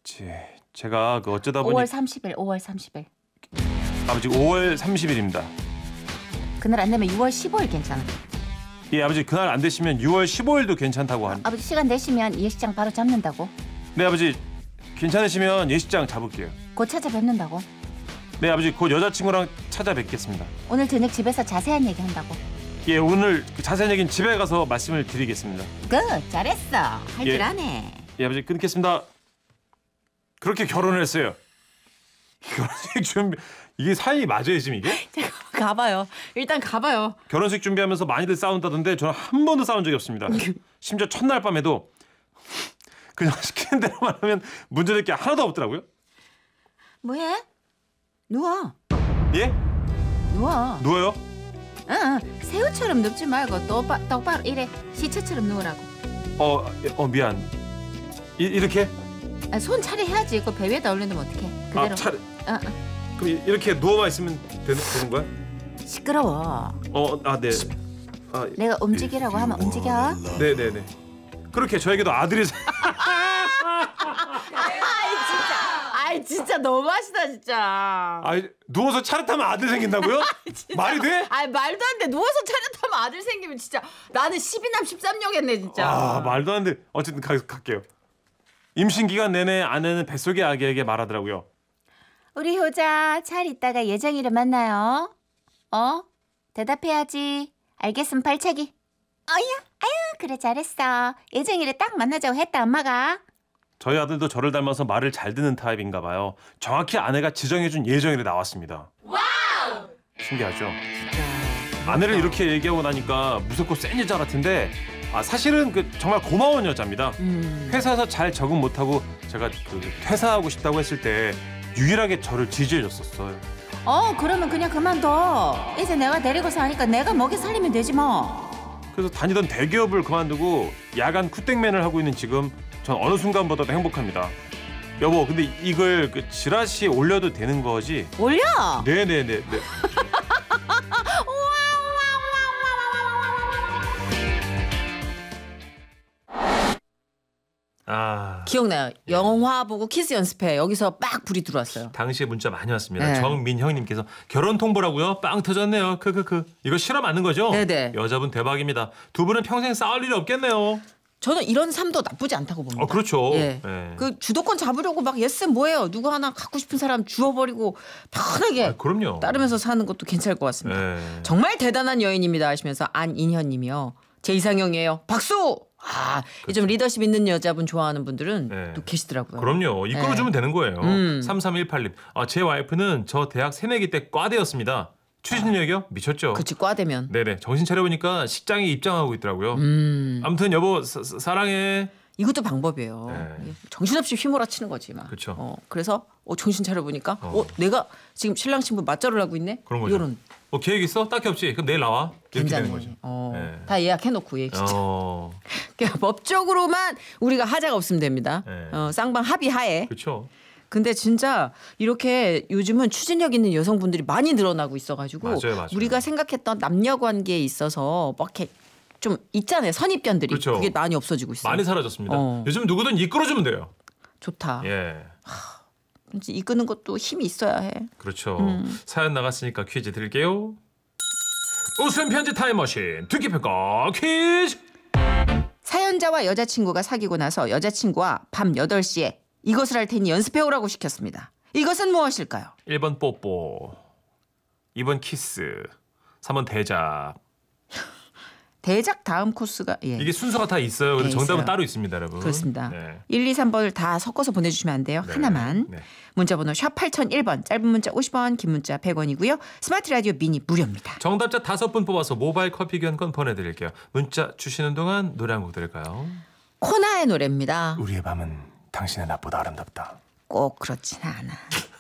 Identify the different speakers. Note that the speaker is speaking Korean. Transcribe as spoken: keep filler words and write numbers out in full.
Speaker 1: 제, 제가 그 어쩌다 보니
Speaker 2: 오월 삼십일, 오월 삼십일.
Speaker 1: 아버지 오월 삼십일입니다.
Speaker 2: 그날 안 되면 유월 십오일 괜찮아.
Speaker 1: 예, 아버지 그날 안 되시면 유월 십오일도 괜찮다고 한.
Speaker 2: 아버지 시간 되시면 예식장 바로 잡는다고.
Speaker 1: 네, 아버지 괜찮으시면 예식장 잡을게요.
Speaker 2: 곧 찾아뵙는다고.
Speaker 1: 네, 아버지 곧 여자친구랑 찾아뵙겠습니다.
Speaker 2: 오늘 저녁 집에서 자세한 얘기 한다고.
Speaker 1: 예, 오늘 그 자세한 얘기는 집에 가서 말씀을 드리겠습니다.
Speaker 2: 그 잘했어. 할 줄
Speaker 1: 예.
Speaker 2: 아네.
Speaker 1: 예, 아버지 끊겠습니다. 그렇게 결혼을 했어요. 결혼식 준비 이게 사연이 맞아요 지금 이게?
Speaker 2: 가봐요. 일단 가봐요.
Speaker 1: 결혼식 준비하면서 많이들 싸운다던데 저는 한 번도 싸운 적이 없습니다. 심지어 첫날 밤에도 그냥 시키는 대로만 하면 문제될 게 하나도 없더라고요.
Speaker 2: 뭐해? 누워.
Speaker 1: 예?
Speaker 2: 누워.
Speaker 1: 누워요?
Speaker 2: 응, 새우처럼 눕지 말고 똑바, 똑바로 이래 시체처럼 누우라고.
Speaker 1: 어, 어 미안. 이, 이렇게?
Speaker 2: 아, 손 차례해야지. 그 배 위에다 올려놓으면 어떡해. 그대로.
Speaker 1: 아, 차례.
Speaker 2: 어, 어.
Speaker 1: 그럼 이- 이렇게 누워만 있으면 되는, 되는 거야?
Speaker 2: 시끄러워.
Speaker 1: 어, 아, 네. 아,
Speaker 2: 내가 움직이라고 하면 움직여.
Speaker 1: 네, 네, 네. 그렇게 저에게도 아들이
Speaker 2: 아이 진짜. 아이 진짜 너무하시다 진짜.
Speaker 1: 아, 누워서 차를 타면 아들 생긴다고요? 말이 돼?
Speaker 2: 아이 말도 안 돼. 누워서 차렷하면 아들 생기면 진짜 나는 십이남 십삼녀겠네 진짜.
Speaker 1: 아, 말도 안 돼. 어쨌든 가, 갈게요. 임신 기간 내내 아내는 뱃속의 아기에게 말하더라고요.
Speaker 2: 우리 효자 잘 있다가 예정이를 만나요. 어? 대답해야지. 알겠음 발차기. 어야, 아유 그래 잘했어. 예정이를 딱 만나자고 했다 엄마가.
Speaker 1: 저희 아들도 저를 닮아서 말을 잘 듣는 타입인가 봐요. 정확히 아내가 지정해준 예정일에 나왔습니다. 와우! 신기하죠? 아내를 이렇게 얘기하고 나니까 무섭고 센 여자 같은데 아, 사실은 그 정말 고마운 여자입니다.
Speaker 2: 음.
Speaker 1: 회사에서 잘 적응 못하고 제가 그 퇴사하고 싶다고 했을 때 유일하게 저를 지지해줬었어요.
Speaker 2: 어 그러면 그냥 그만둬. 이제 내가 데리고 사니까 내가 먹여 살리면 되지 뭐.
Speaker 1: 그래서 다니던 대기업을 그만두고 야간 쿠땡맨을 하고 있는 지금 전 어느 순간보다도 행복합니다. 여보, 근데 이걸 그 지라시에 올려도 되는 거지?
Speaker 2: 올려.
Speaker 1: 네네네. 네. 아,
Speaker 3: 기억나요. 영화 보고 키스 연습해. 여기서 빡 불이 들어왔어요.
Speaker 1: 당시에 문자 많이 왔습니다.
Speaker 3: 네.
Speaker 1: 정민형님께서 결혼 통보라고요? 빵 터졌네요. 크크크. 이거 실화 맞는 거죠?
Speaker 3: 네네.
Speaker 1: 여자분 대박입니다. 두 분은 평생 싸울 일이 없겠네요.
Speaker 3: 저는 이런 삶도 나쁘지 않다고 봅니다.
Speaker 1: 어, 그렇죠.
Speaker 3: 예.
Speaker 1: 네.
Speaker 3: 그 주도권 잡으려고 막 예스 뭐예요. 누구 하나 갖고 싶은 사람 주워버리고 편하게
Speaker 1: 아, 그럼요.
Speaker 3: 따르면서 사는 것도 괜찮을 것 같습니다.
Speaker 1: 네.
Speaker 3: 정말 대단한 여인입니다 하시면서 안인현님이요. 제 이상형이에요. 박수! 아, 좀 리더십 있는 여자분 좋아하는 분들은
Speaker 1: 네.
Speaker 3: 또 계시더라고요.
Speaker 1: 그럼요. 이끌어주면
Speaker 3: 네.
Speaker 1: 되는 거예요.
Speaker 3: 음.
Speaker 1: 삼삼일팔님. 아, 제 와이프는 저 대학 새내기 때 과대였습니다. 추진력이요? 미쳤죠.
Speaker 3: 그치, 과되면.
Speaker 1: 네네. 정신 차려보니까 식장에 입장하고 있더라고요.
Speaker 3: 음.
Speaker 1: 아무튼 여보 사, 사- 사랑해.
Speaker 3: 이것도 방법이에요.
Speaker 1: 네.
Speaker 3: 정신없이 휘몰아치는 거지 막.
Speaker 1: 그쵸.
Speaker 3: 어, 그래서 어, 정신 차려보니까 어.
Speaker 1: 어.
Speaker 3: 내가 지금 신랑 신부 맞절을 하고 있네.
Speaker 1: 그런 거죠.
Speaker 3: 이런
Speaker 1: 어, 계획 있어? 딱히 없지. 그럼 내일 나와. 이렇게 되는 거죠.
Speaker 3: 괜찮네. 어,
Speaker 1: 네.
Speaker 3: 다 예약해놓고 얘 진짜.
Speaker 1: 어,
Speaker 3: 그러니까 법적으로만 우리가 하자가 없으면 됩니다.
Speaker 1: 네.
Speaker 3: 어, 쌍방 합의하에.
Speaker 1: 그렇죠.
Speaker 3: 근데 진짜 이렇게 요즘은 추진력 있는 여성분들이 많이 늘어나고 있어가지고
Speaker 1: 맞아요, 맞아요.
Speaker 3: 우리가 생각했던 남녀 관계에 있어서 막 이렇게 좀 있잖아요. 선입견들이.
Speaker 1: 그렇죠.
Speaker 3: 그게 많이 없어지고 있어요.
Speaker 1: 많이 사라졌습니다.
Speaker 3: 어.
Speaker 1: 요즘 누구든 이끌어주면 돼요.
Speaker 3: 좋다.
Speaker 1: 예,
Speaker 3: 왠지 이끄는 것도 힘이 있어야 해.
Speaker 1: 그렇죠.
Speaker 3: 음.
Speaker 1: 사연 나갔으니까 퀴즈 드릴게요. 웃음 편지 타임머신 듣기 평가 퀴즈.
Speaker 3: 사연자와 여자친구가 사귀고 나서 여자친구와 밤 여덟 시에 이것을 할 테니 연습해오라고 시켰습니다. 이것은 무엇일까요?
Speaker 1: 일 번 뽀뽀, 이 번 키스, 삼 번 대작.
Speaker 3: 대작 다음 코스가 예.
Speaker 1: 이게 순서가 다 있어요. 그래서
Speaker 3: 예,
Speaker 1: 정답은
Speaker 3: 있어요.
Speaker 1: 따로 있습니다, 여러분.
Speaker 3: 그렇습니다.
Speaker 1: 네.
Speaker 3: 일, 이, 삼 번을 다 섞어서 보내주시면 안 돼요.
Speaker 1: 네.
Speaker 3: 하나만.
Speaker 1: 네.
Speaker 3: 문자번호 샵 팔공공일 번, 짧은 문자 오십 원, 긴 문자 백 원이고요. 스마트 라디오 미니 무료입니다.
Speaker 1: 정답자 다섯 분 뽑아서 모바일 커피 교환권 보내드릴게요. 문자 주시는 동안 노래 한 곡 들을까요?
Speaker 3: 코나의 노래입니다.
Speaker 1: 우리의 밤은 당신의 낮보다 아름답다.
Speaker 3: 꼭 그렇진 않아.